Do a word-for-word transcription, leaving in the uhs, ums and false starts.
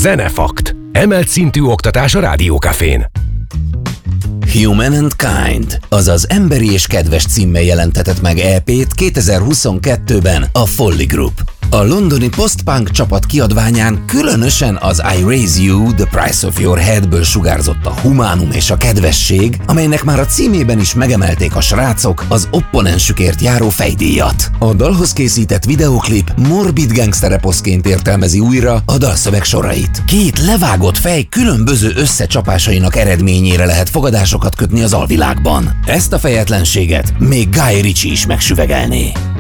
Zenefakt. Emelt szintű oktatás a Rádiókafén. Human and Kind, azaz Emberi és Kedves címmel jelentetett meg é pét kétezer-huszonkettőben a Folly Group. A londoni post-punk csapat kiadványán különösen az I Raise You, The Price of Your Headből sugárzott a humánum és a kedvesség, amelynek már a címében is megemelték a srácok az opponensükért járó fejdíjat. A dalhoz készített videoklip morbid gangstereposzként értelmezi újra a dalszöveg sorait. Két levágott fej különböző összecsapásainak eredményére lehet fogadásokat kötni az alvilágban. Ezt a fejetlenséget még Guy Ritchie is megsüvegelné.